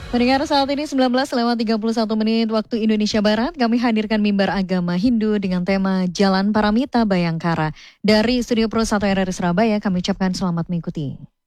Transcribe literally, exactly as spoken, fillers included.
Pendengar saat ini sembilan belas lewat tiga puluh satu menit waktu Indonesia Barat, kami hadirkan mimbar agama Hindu dengan tema Jalan Paramita Bayangkara. Dari Studio Pro satu R R I Surabaya, kami ucapkan selamat mengikuti.